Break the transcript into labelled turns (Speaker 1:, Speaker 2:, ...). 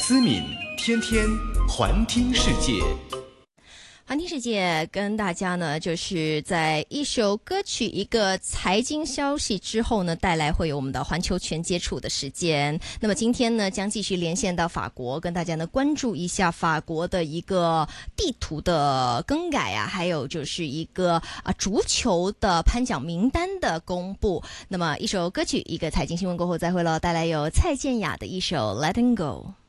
Speaker 1: 思敏天天环听世界。
Speaker 2: 环听世界跟大家呢，就是在一首歌曲、一个财经消息之后呢，带来会有我们的环球全接触的时间。那么今天呢，将继续连线到法国，跟大家呢关注一下法国的一个地图的更改啊，还有就是一个足球的颁奖名单的公布。那么一首歌曲、一个财经新闻过后再会了，带来有蔡健雅的一首《Letting Go》。